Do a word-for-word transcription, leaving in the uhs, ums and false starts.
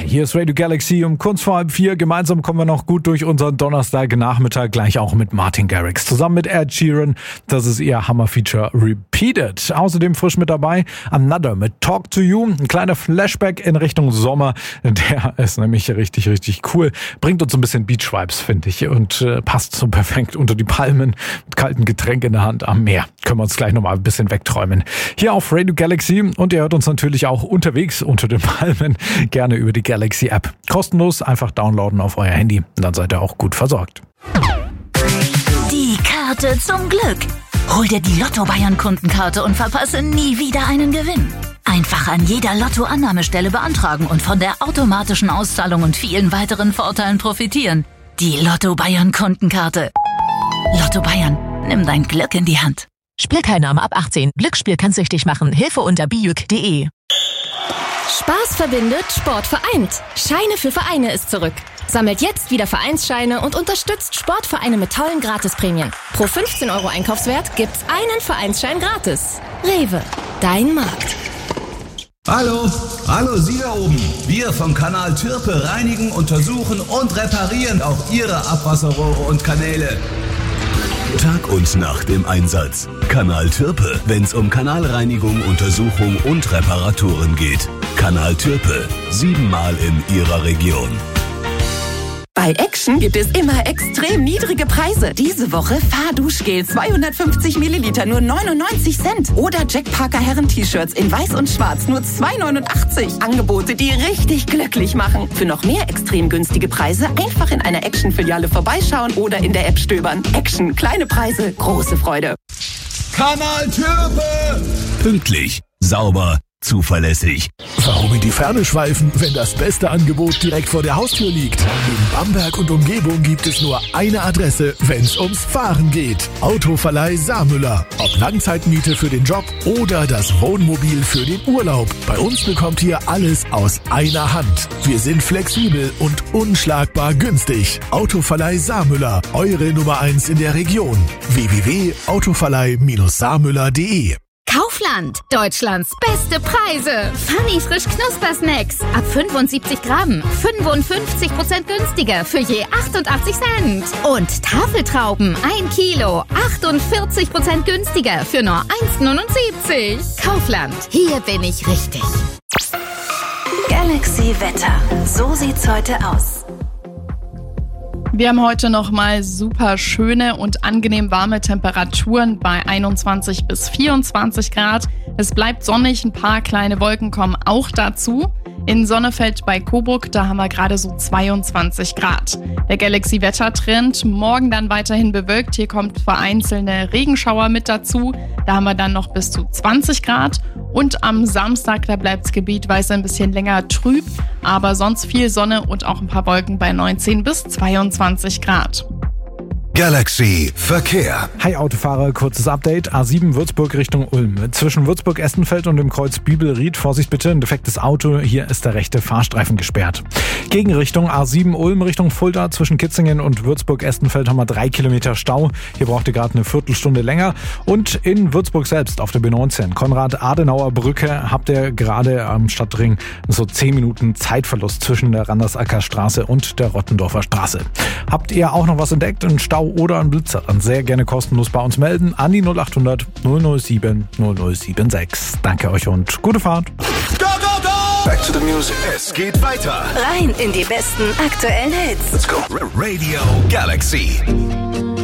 Hier ist Radio Galaxy um kurz vor halb vier. Gemeinsam kommen wir noch gut durch unseren Donnerstagnachmittag, gleich auch mit Martin Garrix. Zusammen mit Ed Sheeran, das ist ihr Hammer-Feature Repeated. Außerdem frisch mit dabei Another mit Talk to You. Ein kleiner Flashback in Richtung Sommer. Der ist nämlich richtig, richtig cool. Bringt uns ein bisschen Beach-Vibes, finde ich. Und äh, passt so perfekt unter die Palmen mit kaltem Getränk in der Hand am Meer. Können wir uns gleich nochmal ein bisschen wegträumen. Hier auf Radio Galaxy. Und ihr hört uns natürlich auch unterwegs unter den Palmen. Gerne über die Galaxy-App. Kostenlos, einfach downloaden auf euer Handy. Und dann seid ihr auch gut versorgt. Die Karte zum Glück. Hol dir die Lotto-Bayern-Kundenkarte und verpasse nie wieder einen Gewinn. Einfach an jeder Lotto-Annahmestelle beantragen und von der automatischen Auszahlung und vielen weiteren Vorteilen profitieren. Die Lotto-Bayern-Kundenkarte. Lotto Bayern, nimm dein Glück in die Hand. Spielteilnahme ab achtzehn. Glücksspiel kann süchtig machen. Hilfe unter bijuk punkt de. Spaß verbindet, Sport vereint. Scheine für Vereine ist zurück. Sammelt jetzt wieder Vereinsscheine und unterstützt Sportvereine mit tollen Gratisprämien. Pro fünfzehn Euro Einkaufswert gibt's einen Vereinsschein gratis. Rewe, dein Markt. Hallo, hallo Sie da oben. Wir vom Kanal Türpe reinigen, untersuchen und reparieren auch Ihre Abwasserrohre und Kanäle. Tag und Nacht im Einsatz. Kanal Türpe, wenn's um Kanalreinigung, Untersuchung und Reparaturen geht. Kanal Türpe, siebenmal in Ihrer Region. Bei Action gibt es immer extrem niedrige Preise. Diese Woche Fahrduschgel zweihundertfünfzig Milliliter nur neunundneunzig Cent. Oder Jack Parker Herren-T-Shirts in weiß und schwarz nur zwei neunundachtzig. Angebote, die richtig glücklich machen. Für noch mehr extrem günstige Preise einfach in einer Action-Filiale vorbeischauen oder in der App stöbern. Action, kleine Preise, große Freude. Kanal Türpe! Pünktlich, sauber, zuverlässig. Warum in die Ferne schweifen, wenn das beste Angebot direkt vor der Haustür liegt? In Bamberg und Umgebung gibt es nur eine Adresse, wenn's ums Fahren geht. Autoverleih Saarmüller. Ob Langzeitmiete für den Job oder das Wohnmobil für den Urlaub. Bei uns bekommt ihr alles aus einer Hand. Wir sind flexibel und unschlagbar günstig. Autoverleih Saarmüller. Eure Nummer eins in der Region. w w w punkt autoverleih saarmüller punkt de. Kaufland, Deutschlands beste Preise. Funny frisch Knuspersnacks ab fünfundsiebzig Gramm, fünfundfünfzig Prozent günstiger für je achtundachtzig Cent. Und Tafeltrauben ein Kilo, achtundvierzig Prozent günstiger für nur eins neunundsiebzig. Kaufland, hier bin ich richtig. Galaxy Wetter. So sieht's heute aus. Wir haben heute nochmal super schöne und angenehm warme Temperaturen bei einundzwanzig bis vierundzwanzig Grad. Es bleibt sonnig, ein paar kleine Wolken kommen auch dazu. In Sonnefeld bei Coburg, da haben wir gerade so zweiundzwanzig Grad. Der Galaxy-Wettertrend, morgen dann weiterhin bewölkt. Hier kommt vereinzelte Regenschauer mit dazu. Da haben wir dann noch bis zu zwanzig Grad. Und am Samstag, da bleibt es gebietweise ein bisschen länger trüb. Aber sonst viel Sonne und auch ein paar Wolken bei neunzehn bis zweiundzwanzig Grad. Galaxy Verkehr. Hi Autofahrer, kurzes Update. A sieben Würzburg Richtung Ulm. Zwischen Würzburg-Estenfeld und dem Kreuz Bibelried, Vorsicht bitte, ein defektes Auto. Hier ist der rechte Fahrstreifen gesperrt. Gegenrichtung A sieben Ulm Richtung Fulda. Zwischen Kitzingen und Würzburg-Estenfeld haben wir drei Kilometer Stau. Hier braucht ihr gerade eine Viertelstunde länger. Und in Würzburg selbst auf der B neunzehn, Konrad-Adenauer-Brücke, habt ihr gerade am Stadtring so zehn Minuten Zeitverlust zwischen der Randersacker Straße und der Rottendorfer Straße. Habt ihr auch noch was entdeckt? Ein Stau oder ein Blitzer? Dann sehr gerne kostenlos bei uns melden an die null acht hundert null null sieben null null sieben sechs. Danke euch und gute Fahrt. Go, go, go! Back to the music. Es geht weiter. Rein in die besten aktuellen Hits. Let's go. Radio Galaxy.